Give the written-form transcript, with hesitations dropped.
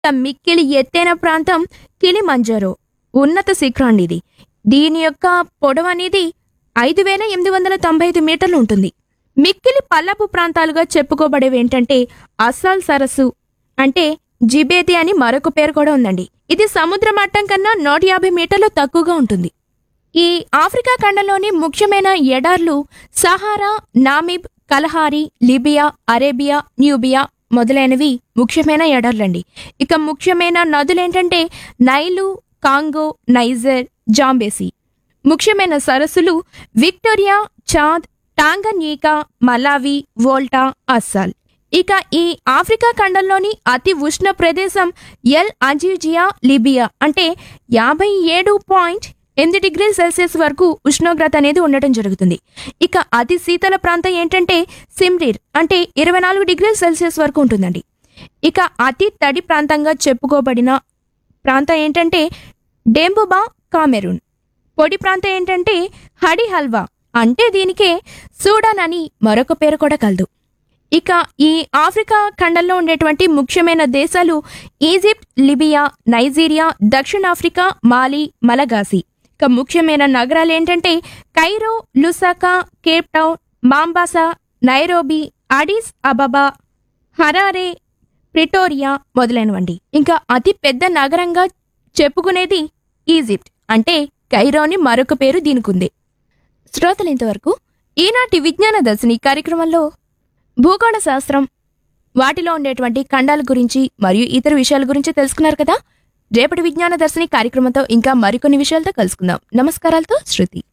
మిక్కిలి ఎత్తైన ప్రాంతం కిలిమంజారో ఉన్నత శిఖరాన్ని ఇది. దీని యొక్క పొడవు అనేది 5,895 మీటర్లు ఉంటుంది. మిక్కిలి పల్లపు ప్రాంతాలుగా చెప్పుకోబడేవి ఏంటంటే అస్సాల్ సరస్సు, అంటే జిబేతి అని మరొక పేరు కూడా ఉందండి. ఇది సముద్ర మట్టం కన్నా 150 మీటర్లు తక్కువగా ఉంటుంది. ఈ ఆఫ్రికా ఖండంలోని ముఖ్యమైన ఎడార్లు సహారా, నామిబ్, కలహారి, లిబియా, అరేబియా, న్యూబియా మొదలైనవి ముఖ్యమైన ఎడార్లండి. ఇక ముఖ్యమైన నదులేంటంటే నైలు, కాంగో, నైజర్, జాంబేసి. ముఖ్యమైన సరస్సులు Victoria, Chad, Tanganyika, Malawi, Volta, అస్సాల్. ఇక ఈ ఆఫ్రికా ఖండంలోని అతి ఉష్ణ ప్రదేశం ఎల్ అజీజియా లిబియా, అంటే 57.8 డిగ్రీల సెల్సియస్ వరకు ఉష్ణోగ్రత అనేది ఉండటం జరుగుతుంది. ఇక అతి శీతల ప్రాంతం ఏంటంటే సిమ్రీర్, అంటే 24 డిగ్రీల సెల్సియస్ వరకు ఉంటుందండి. ఇక అతి తడి ప్రాంతంగా చెప్పుకోబడిన ప్రాంతం ఏంటంటే డెంబుబా, కామెరూన్. పొడి ప్రాంతం ఏంటంటే హడి హల్వా, అంటే దీనికే సూడాన్ అని మరొక పేరు కూడా కలదు. ఇక ఈ ఆఫ్రికా ఖండంలో ఉండేటువంటి ముఖ్యమైన దేశాలు ఈజిప్ట్, లిబియా, నైజీరియా, దక్షిణాఫ్రికా, మాలి, మలగాసి. ఇక ముఖ్యమైన నగరాలు ఏంటంటే Cairo, Lusaka, Cape town, మాంబాసా, Nairobi, అడిస్ అబబా, Harare, Pretoria మొదలైనవండి. ఇంకా అతి పెద్ద నగరంగా చెప్పుకునేది ఈజిప్ట్, అంటే కైరోని మరొక పేరు దీనికుంది. శ్రోతలు ఇంతవరకు ఈనాటి విజ్ఞాన దర్శిని కార్యక్రమంలో భూగోళ శాస్త్రం, వాటిలో ఉండేటువంటి ఖండాల గురించి మరియు ఇతర విషయాల గురించి తెలుసుకున్నారు కదా. రేపటి విజ్ఞాన దర్శిని కార్యక్రమంతో ఇంకా మరికొన్ని విషయాలతో కలుసుకుందాం. నమస్కారాలతో శృతి.